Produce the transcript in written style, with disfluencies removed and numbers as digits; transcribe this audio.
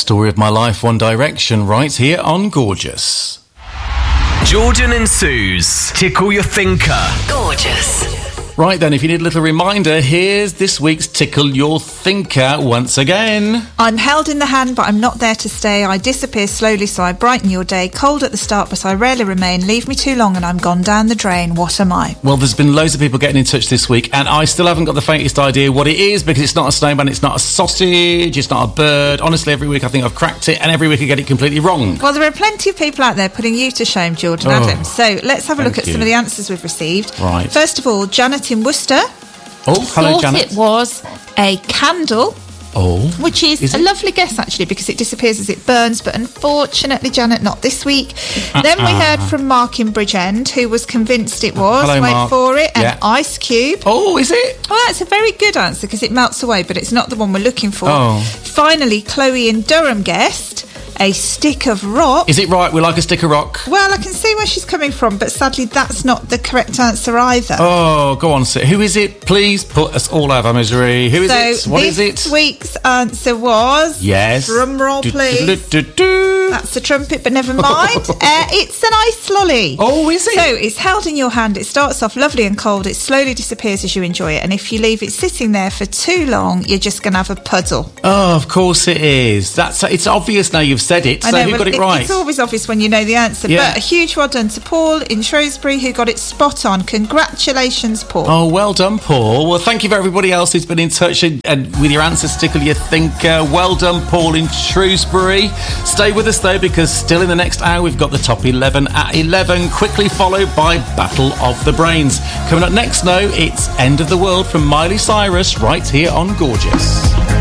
Story of my life, One Direction, right here on Gorgeous. Jordan and Sue's Tickle Your Thinker. Gorgeous. Right then, if you need a little reminder, here's this week's Tickle Your Thinker once again. I'm held in the hand, but I'm not there to stay. I disappear slowly, so I brighten your day. Cold at the start, but I rarely remain. Leave me too long and I'm gone down the drain. What am I? Well, there's been loads of people getting in touch this week, and I still haven't got the faintest idea what it is, because it's not a snowman, it's not a sausage, it's not a bird. Honestly, every week I think I've cracked it, and every week I get it completely wrong. Well, there are plenty of people out there putting you to shame, Jordan Adams. So let's have a look at some of the answers we've received. Right. First of all, Janet in Worcester. Oh, hello, Janet. It was a candle. Oh. Which is a lovely guess, actually, because it disappears as it burns, but unfortunately, Janet, not this week. Then we heard from Mark in Bridgend, who was convinced it was. Hello, Wait Mark. for it. Yeah. An ice cube. Oh, is it? Well, that's a very good answer, because it melts away, but it's not the one we're looking for. Oh. Finally, Chloe in Durham guessed a stick of rock. Is it right? We like a stick of rock. Well, I can see where she's coming from, but sadly, that's not the correct answer either. Oh, go on, Sir. Who is it? Please put us all out of our misery. Who is it? What is it? This week's answer was... Yes. Drum roll, please. That's a trumpet, but never mind. It's an ice lolly. Oh, is it? So it's held in your hand. It starts off lovely and cold. It slowly disappears as you enjoy it. And if you leave it sitting there for too long, you're just going to have a puddle. Oh, of course it is. It's obvious now you've said it. So who got it right? It's always obvious when you know the answer. Yeah. But a huge well done to Paul in Shrewsbury, who got it spot on. Congratulations, Paul. Oh, well done, Paul. Well, thank you for everybody else who's been in touch and with your answers, Tickle Your Thinker. Well done, Paul in Shrewsbury. Stay with us, though, because still in the next hour, we've got the top 11 at 11, quickly followed by Battle of the Brains. Coming up next, though, it's End of the World from Miley Cyrus right here on Gorgeous.